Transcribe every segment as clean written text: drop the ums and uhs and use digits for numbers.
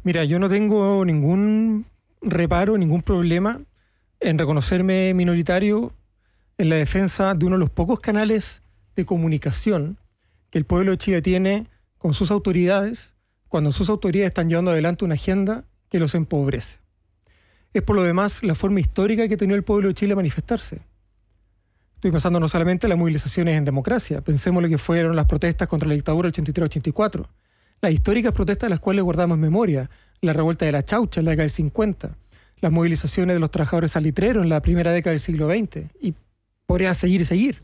Mira, yo no tengo ningún reparo, ningún problema en reconocerme minoritario en la defensa de uno de los pocos canales de comunicación que el pueblo de Chile tiene con sus autoridades cuando sus autoridades están llevando adelante una agenda que los empobrece. Es por lo demás la forma histórica que ha tenido el pueblo de Chile a manifestarse. Estoy pensando no solamente en las movilizaciones en democracia, pensemos lo que fueron las protestas contra la dictadura del 83-84, las históricas protestas de las cuales guardamos memoria, la revuelta de la Chaucha en la década del 50, las movilizaciones de los trabajadores salitreros en la primera década del siglo XX, y podría seguir y seguir.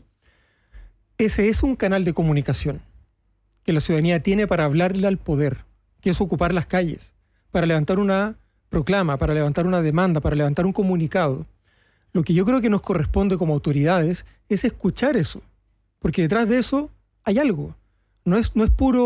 Ese es un canal de comunicación que la ciudadanía tiene para hablarle al poder, que es ocupar las calles, para levantar una proclama, para levantar una demanda, para levantar un comunicado. Lo que yo creo que nos corresponde como autoridades es escuchar eso, porque detrás de eso hay algo. No es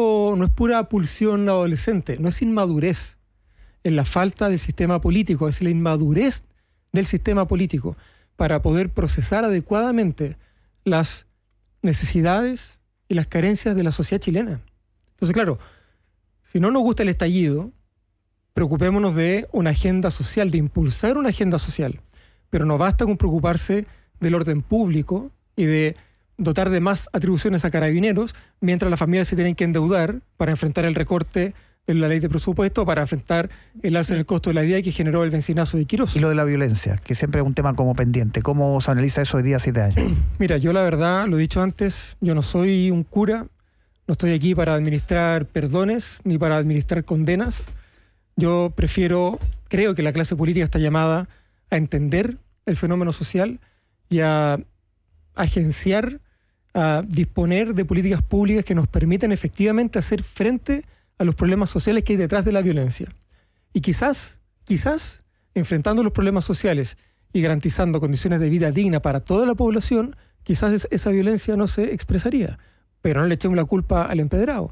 pura pulsión adolescente, no es inmadurez. Es la falta del sistema político, es la inmadurez del sistema político para poder procesar adecuadamente las necesidades y las carencias de la sociedad chilena. Entonces, claro, si no nos gusta el estallido, preocupémonos de una agenda social, de impulsar una agenda social. Pero no basta con preocuparse del orden público y de dotar de más atribuciones a carabineros, mientras las familias se tienen que endeudar para enfrentar el recorte de la ley de presupuesto, para enfrentar el alza en el costo de la vida que generó el bencinazo de Quirós. Y lo de la violencia, que siempre es un tema como pendiente. ¿Cómo se analiza eso hoy día, 7 años? Mira, yo la verdad, lo he dicho antes, yo no soy un cura, no estoy aquí para administrar perdones ni para administrar condenas. Yo creo que la clase política está llamada a entender el fenómeno social y a agenciar, a disponer de políticas públicas que nos permitan efectivamente hacer frente a los problemas sociales que hay detrás de la violencia. Y quizás, enfrentando los problemas sociales y garantizando condiciones de vida digna para toda la población, quizás esa violencia no se expresaría. Pero no le echemos la culpa al empedrado.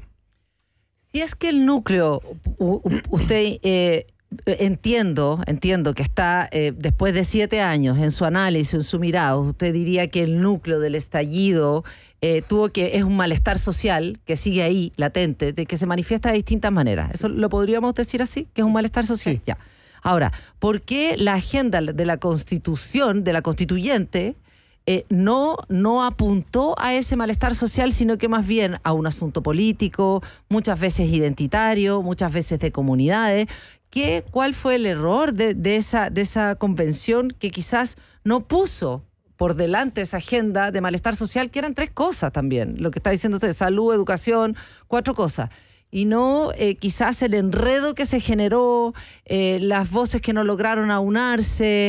Si es que el núcleo, usted entiendo que está, después de 7 años, en su análisis, en su mirada, usted diría que el núcleo del estallido es un malestar social que sigue ahí, latente, de que se manifiesta de distintas maneras. ¿Eso lo podríamos decir así? ¿Que es un malestar social? Sí. Ya. Ahora, ¿por qué la agenda de la Constitución, de la constituyente, no apuntó a ese malestar social, sino que más bien a un asunto político, muchas veces identitario, muchas veces de comunidades? ¿Cuál fue el error de esa convención que quizás no puso por delante esa agenda de malestar social, que eran 3 cosas también, lo que está diciendo usted, salud, educación, 4 cosas? Y no quizás el enredo que se generó, las voces que no lograron aunarse,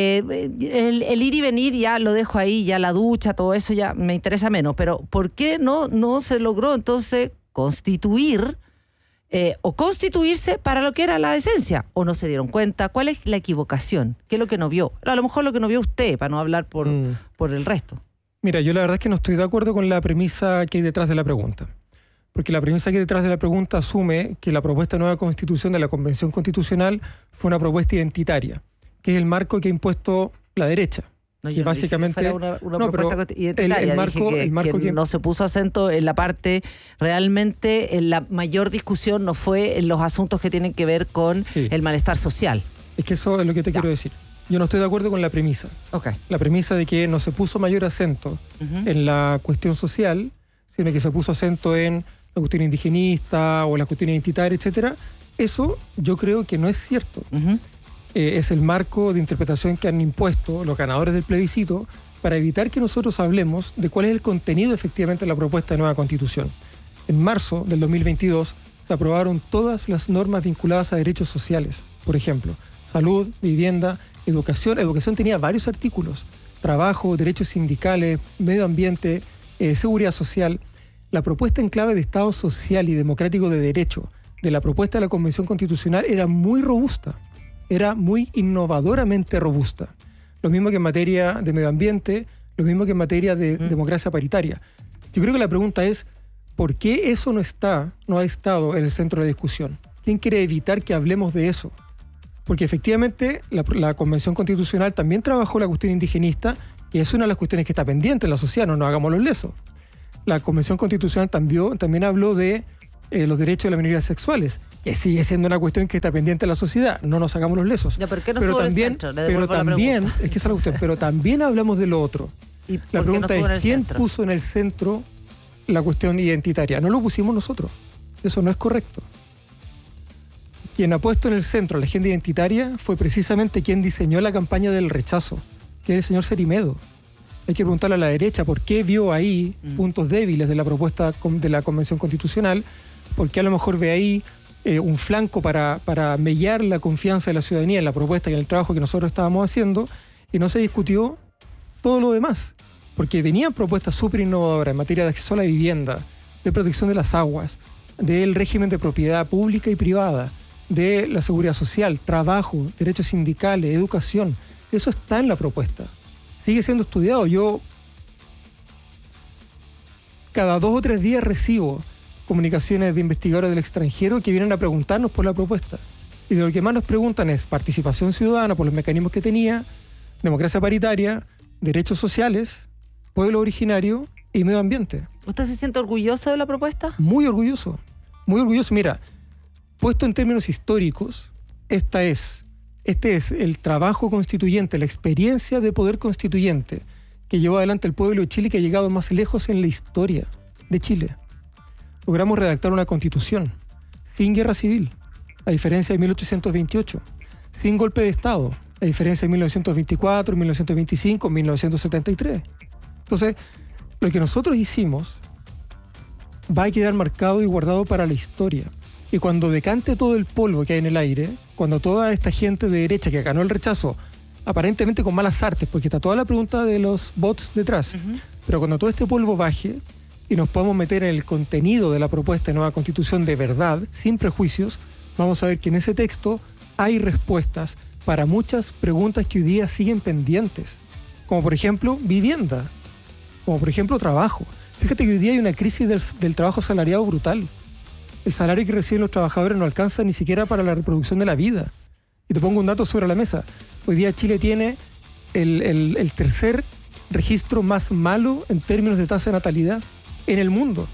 el ir y venir, ya lo dejo ahí, ya la ducha, todo eso ya me interesa menos. Pero ¿por qué no se logró entonces constituir o constituirse para lo que era la esencia? ¿O no se dieron cuenta? ¿Cuál es la equivocación? ¿Qué es lo que no vio? A lo mejor lo que no vio usted, para no hablar por el resto. Mira, yo la verdad es que no estoy de acuerdo con la premisa que hay detrás de la pregunta. Porque la premisa que hay detrás de la pregunta asume que la propuesta de nueva constitución de la Convención Constitucional fue una propuesta identitaria, que es el marco que ha impuesto la derecha. No, que yo básicamente no dije que fuera una propuesta identitaria. el marco que no se puso acento en la parte, realmente en la mayor discusión no fue en los asuntos que tienen que ver con el malestar social. Es que eso es lo que te quiero decir. Yo no estoy de acuerdo con la premisa. Okay. La premisa de que no se puso mayor acento en la cuestión social, sino que se puso acento en la cuestión indigenista o la cuestión identitaria, etcétera. Eso yo creo que no es cierto. Es el marco de interpretación que han impuesto los ganadores del plebiscito para evitar que nosotros hablemos de cuál es el contenido efectivamente de la propuesta de nueva constitución. En marzo del 2022 se aprobaron todas las normas vinculadas a derechos sociales. Por ejemplo, salud, vivienda, educación. Educación tenía varios artículos: trabajo, derechos sindicales, medio ambiente, seguridad social. La propuesta en clave de Estado social y democrático de derecho de la propuesta de la Convención Constitucional era muy robusta, era muy innovadoramente robusta. Lo mismo que en materia de medio ambiente, lo mismo que en materia de democracia paritaria. Yo creo que la pregunta es, ¿por qué eso no ha estado en el centro de la discusión? ¿Quién quiere evitar que hablemos de eso? Porque efectivamente la Convención Constitucional también trabajó la cuestión indigenista, y es una de las cuestiones que está pendiente en la sociedad, no nos hagamos los lesos. La Convención Constitucional también habló de los derechos de las minorías sexuales, que sigue siendo una cuestión que está pendiente de la sociedad, no nos sacamos los lesos. Ya, ¿por qué no estuvo en el centro? Le devuelvo la también, pregunta. es que esa es la cuestión, pero también hablamos de lo otro. ¿Y La por qué no pregunta estuvo en el es, ¿quién centro? puso en el centro la cuestión identitaria? No lo pusimos nosotros. Eso no es correcto. Quien ha puesto en el centro la agenda identitaria fue precisamente quien diseñó la campaña del rechazo, que es el señor Cerimedo. Hay que preguntarle a la derecha por qué vio ahí puntos débiles de la propuesta de la Convención Constitucional, por qué a lo mejor ve ahí un flanco para mellar la confianza de la ciudadanía en la propuesta y en el trabajo que nosotros estábamos haciendo, y no se discutió todo lo demás, porque venían propuestas súper innovadoras en materia de acceso a la vivienda, de protección de las aguas, del régimen de propiedad pública y privada, de la seguridad social, trabajo, derechos sindicales, educación. Eso está en la propuesta. Sigue siendo estudiado. Yo cada 2 o 3 días recibo comunicaciones de investigadores del extranjero que vienen a preguntarnos por la propuesta. Y de lo que más nos preguntan es participación ciudadana por los mecanismos que tenía, democracia paritaria, derechos sociales, pueblo originario y medio ambiente. ¿Usted se siente orgulloso de la propuesta? Muy orgulloso, muy orgulloso. Mira, puesto en términos históricos, este es el trabajo constituyente, la experiencia de poder constituyente que llevó adelante el pueblo de Chile, que ha llegado más lejos en la historia de Chile. Logramos redactar una constitución sin guerra civil, a diferencia de 1828, sin golpe de Estado, a diferencia de 1924, 1925, 1973. Entonces, lo que nosotros hicimos va a quedar marcado y guardado para la historia. Y cuando decante todo el polvo que hay en el aire, cuando toda esta gente de derecha que ganó el rechazo, aparentemente con malas artes, porque está toda la pregunta de los bots detrás, pero cuando todo este polvo baje y nos podamos meter en el contenido de la propuesta de nueva constitución de verdad, sin prejuicios, vamos a ver que en ese texto hay respuestas para muchas preguntas que hoy día siguen pendientes, como por ejemplo vivienda, como por ejemplo trabajo. Fíjate que hoy día hay una crisis del trabajo asalariado brutal. El salario que reciben los trabajadores no alcanza ni siquiera para la reproducción de la vida. Y te pongo un dato sobre la mesa. Hoy día Chile tiene el tercer registro más malo en términos de tasa de natalidad en el mundo.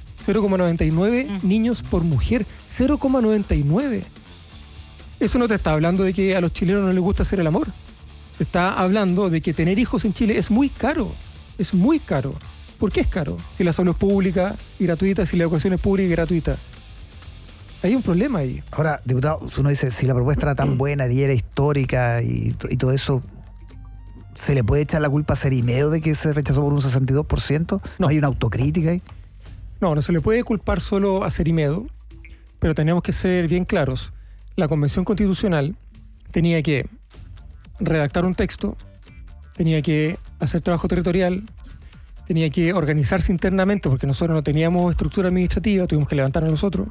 0,99 niños por mujer. 0,99. Eso no te está hablando de que a los chilenos no les gusta hacer el amor. Te está hablando de que tener hijos en Chile es muy caro. Es muy caro. ¿Por qué es caro? Si la salud es pública y gratuita, si la educación es pública y gratuita. Hay un problema ahí. Ahora, diputado, uno dice, si la propuesta era tan buena y era histórica y todo eso, ¿se le puede echar la culpa a Cerimedo de que se rechazó por un 62%? ¿No hay una autocrítica ahí? No se le puede culpar solo a Cerimedo, pero tenemos que ser bien claros. La Convención Constitucional tenía que redactar un texto, tenía que hacer trabajo territorial, tenía que organizarse internamente, porque nosotros no teníamos estructura administrativa, tuvimos que levantarnos nosotros.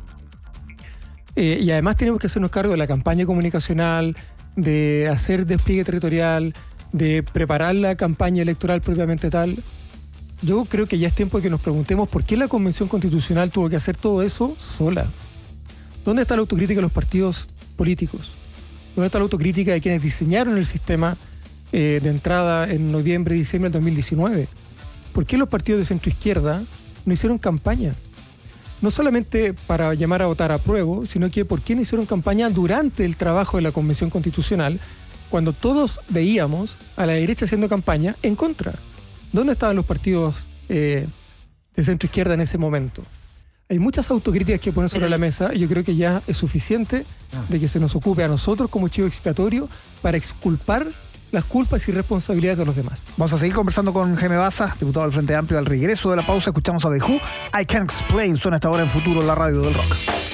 Y además tenemos que hacernos cargo de la campaña comunicacional, de hacer despliegue territorial, de preparar la campaña electoral propiamente tal. Yo creo que ya es tiempo de que nos preguntemos por qué la Convención Constitucional tuvo que hacer todo eso sola. ¿Dónde está la autocrítica de los partidos políticos? ¿Dónde está la autocrítica de quienes diseñaron el sistema de entrada en noviembre y diciembre del 2019? ¿Por qué los partidos de centroizquierda no hicieron campaña? No solamente para llamar a votar apruebo, sino que por qué no hicieron campaña durante el trabajo de la Convención Constitucional, cuando todos veíamos a la derecha haciendo campaña en contra. ¿Dónde estaban los partidos de centroizquierda en ese momento? Hay muchas autocríticas que poner sobre la mesa y yo creo que ya es suficiente de que se nos ocupe a nosotros como chivo expiatorio para exculpar las culpas y responsabilidades de los demás. Vamos a seguir conversando con Jaime Baza, diputado del Frente Amplio. Al regreso de la pausa escuchamos a The Who, I Can't Explain. Suena esta hora en Futuro, la radio del rock.